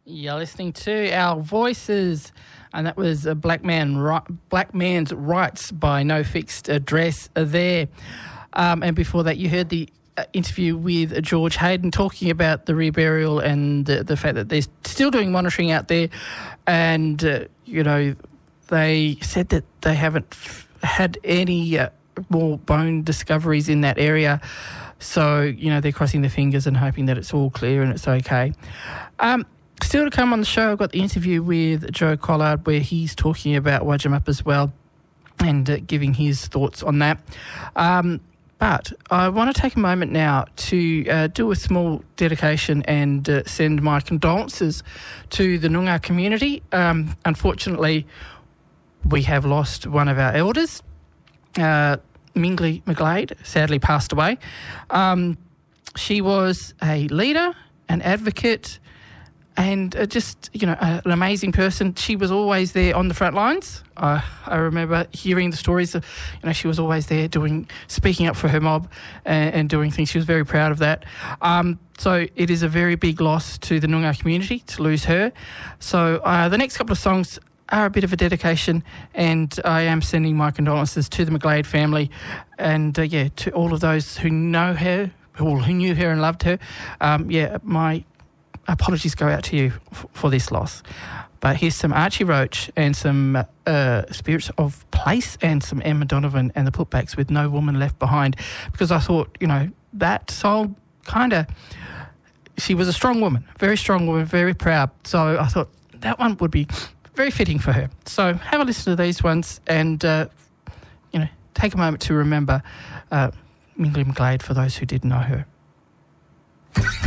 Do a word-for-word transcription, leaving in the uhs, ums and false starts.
You're listening to Our Voices, and that was a Black Man, Black Man's Rights by No Fixed Address there. Um, and before that, you heard the uh, interview with George Hayden talking about the reburial and the, the fact that they're still doing monitoring out there. And, uh, you know, they said that they haven't f- had any uh, more bone discoveries in that area. So, you know, they're crossing their fingers and hoping that it's all clear and it's okay. Um, still to come on the show, I've got the interview with Joe Collard where he's talking about Wajimap as well and uh, giving his thoughts on that. Um, but I want to take a moment now to uh, do a small dedication and uh, send my condolences to the Noongar community. Um, unfortunately, we have lost one of our elders. Uh, Mingley McGlade sadly passed away. Um, she was a leader, an advocate, and uh, just, you know, a, an amazing person. She was always there on the front lines. Uh, I remember hearing the stories of, you know, she was always there doing, speaking up for her mob and, and doing things. She was very proud of that. Um, so it is a very big loss to the Noongar community to lose her. So uh, the next couple of songs are a bit of a dedication, and I am sending my condolences to the McGlade family and, uh, yeah, to all of those who know her, who, who knew her and loved her. Um, yeah, my apologies go out to you f- for this loss. But here's some Archie Roach and some uh, Spirits of Place and some Emma Donovan and the Putbacks with No Woman Left Behind, because I thought, you know, that song kind of, she was a strong woman, very strong woman, very proud. So I thought that one would be very fitting for her. So have a listen to these ones and, uh, you know, take a moment to remember uh, Mingley McGlade for those who didn't know her.